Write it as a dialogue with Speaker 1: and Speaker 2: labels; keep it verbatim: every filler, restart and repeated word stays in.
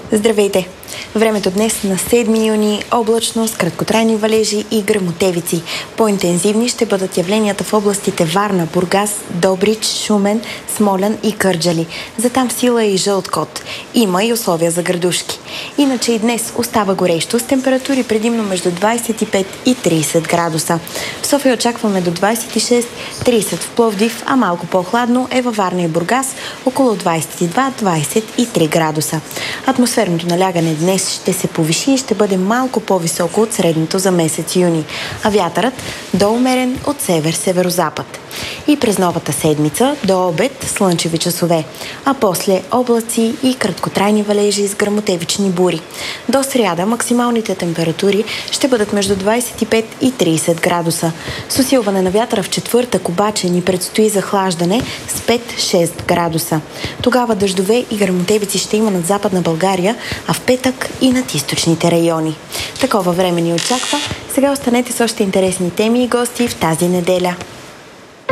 Speaker 1: Здравейте! Времето днес на седми юни – облачно, с краткотрайни валежи и гръмотевици. По-интензивни ще бъдат явленията в областите Варна, Бургас, Добрич, Шумен, Смолян и Кърджали. За там сила е и жълт код. Има и условия за градушки. Иначе и днес остава горещо с температури предимно между двадесет и пет и тридесет градуса. В София очакваме до двадесет и шест тридесет в Пловдив, а малко по-хладно е във Варна и Бургас около двадесет и два двадесет и три градуса. Атмосферното налягане днес ще се повиши и ще бъде малко по-високо от средното за месец юни, а вятърът до умерен от север-северозапад. И през новата седмица до обед слънчеви часове, а после облаци и краткотрайни валежи с гръмотевични бури. До сряда максималните температури ще бъдат между двадесет и пет и тридесет градуса. С усилване на вятъра в четвъртък обаче ни предстои захлаждане с пет-шест градуса. Тогава дъждове и гръмотевици ще има над Западна България, а в петък и над източните райони. Такова време ни очаква. Сега останете с още интересни теми и гости в тази неделя.